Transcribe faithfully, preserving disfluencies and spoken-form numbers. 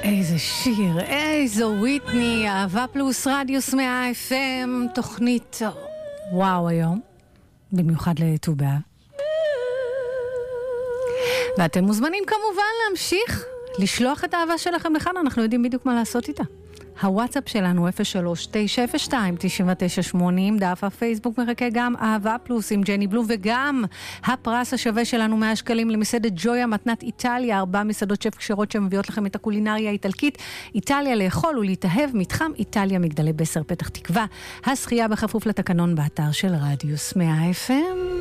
איזה שיר, איזו וויטני, אהבה פלוס רדיוס מאה אף אם, תוכנית וואו היום, במיוחד לט"ו באב. ואתם מוזמנים כמובן להמשיך לשלוח את האהבה שלכם לכאן, אנחנו יודעים בדיוק מה לעשות איתה. הוואטסאפ שלנו אפס שלוש תשע אפס שתיים תשע תשע שמונים, דף הפייסבוק מחכה גם אהבה פלוס עם ג'ני בלום, וגם הפרס השווה שלנו מאה שקלים למסעדת ג'ויה מתנת איטליה, ארבע מסעדות שף כשרות שמביאות לכם את הקולינריה האיטלקית, איטליה לאכול ולהתאהב, מתחם איטליה מגדלי בסר פתח תקווה, הזכייה בכפוף לתקנון באתר של רדיוס מאה אף אם.